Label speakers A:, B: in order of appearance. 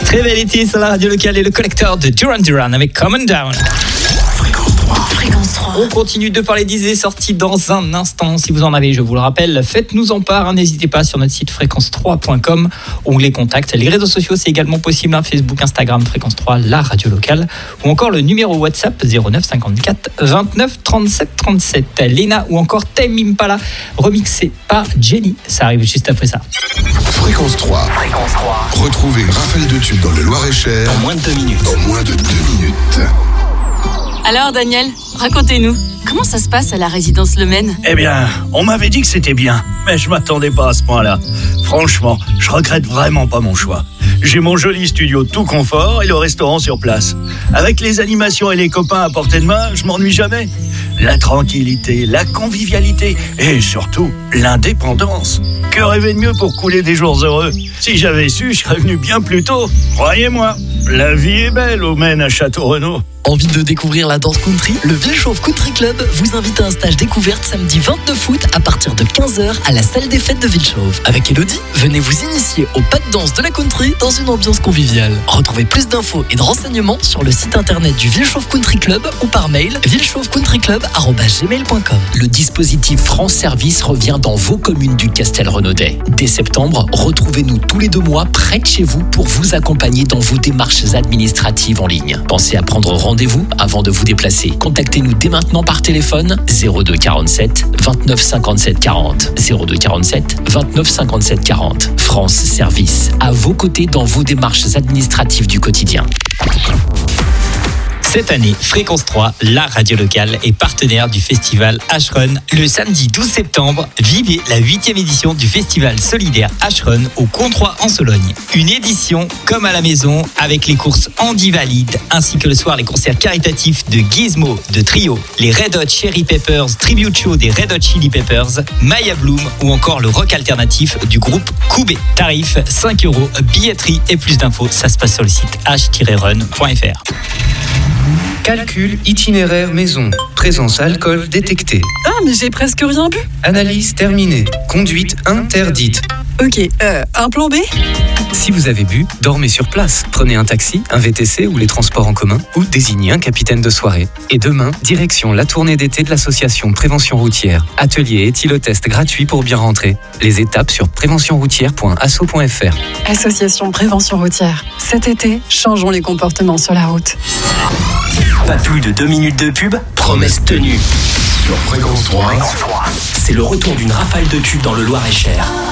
A: Très bel été sur la radio locale et le collecteur de Duran Duran avec Come On Down.
B: Fréquence 3.
A: On continue de parler d'Isée, sorti dans un instant. Si vous en avez, je vous le rappelle, faites-nous en part. N'hésitez pas sur notre site fréquence3.com, onglet contact. Les réseaux sociaux, c'est également possible. Facebook, Instagram, Fréquence 3, la radio locale. Ou encore le numéro WhatsApp 09 54 29 37 37. Lena ou encore Tame Impala, remixé par Jenny. Ça arrive juste après ça.
C: Fréquence 3. Retrouvez une rafale de tubes dans le Loir-et-Cher.
D: En moins de 2 minutes.
C: En moins de 2 minutes.
B: Alors Daniel, racontez-nous, comment ça se passe à la résidence Le Maine ?
D: Eh bien, on m'avait dit que c'était bien, mais je m'attendais pas à ce point-là. Franchement, je regrette vraiment pas mon choix. J'ai mon joli studio tout confort et le restaurant sur place. Avec les animations et les copains à portée de main, je m'ennuie jamais. La tranquillité, la convivialité et surtout l'indépendance. Que rêver de mieux pour couler des jours heureux ? Si j'avais su, je serais venu bien plus tôt. Croyez-moi, la vie est belle au Maine à Château-Renaud.
E: Envie de découvrir la danse country ? Le Villechauve Country Club vous invite à un stage découverte samedi 29 août à partir de 15h à la salle des fêtes de Villechauve. Avec Elodie, venez vous initier au pas de danse de la country dans une ambiance conviviale. Retrouvez plus d'infos et de renseignements sur le site internet du Villechauve Country Club ou par mail villechauvecountryclub@gmail.com.
F: Le dispositif France Service revient dans vos communes du Castel-Renaudet. Dès septembre, retrouvez-nous tous les 2 mois près de chez vous pour vous accompagner dans vos démarches administratives en ligne. Pensez à prendre rendez-vous avant de vous déplacer. Contactez-nous dès maintenant par téléphone 02 47 29 57 40. 02 47 29 57 40. France Service, à vos côtés dans vos démarches administratives du quotidien.
A: Cette année, Fréquence 3, la radio locale, est partenaire du festival H-Run. Le samedi 12 septembre, vivez la 8e édition du festival solidaire H-Run au Comtrois en Sologne. Une édition comme à la maison avec les courses Andy Valide ainsi que le soir les concerts caritatifs de Gizmo, de Trio, les Red Hot Chili Peppers, Tribute Show des Red Hot Chili Peppers, Maya Bloom ou encore le rock alternatif du groupe Koubé. Tarif 5 €, billetterie et plus d'infos, ça se passe sur le site h-run.fr.
G: Calcul itinéraire maison. Présence alcool détectée.
B: Ah mais j'ai presque rien bu.
G: Analyse terminée. Conduite interdite.
B: Ok, un plan B ?
G: Si vous avez bu, dormez sur place. Prenez un taxi, un VTC ou les transports en commun ou désignez un capitaine de soirée. Et demain, direction la tournée d'été de l'association Prévention Routière. Atelier et éthylotest gratuit pour bien rentrer. Les étapes sur préventionroutière.asso.fr.
B: Association Prévention Routière. Cet été, changeons les comportements sur la route.
D: Pas plus de 2 minutes de pub, promesse tenue.
C: Sur Fréquence 3.
F: C'est le retour d'une rafale de tubes dans le Loir-et-Cher.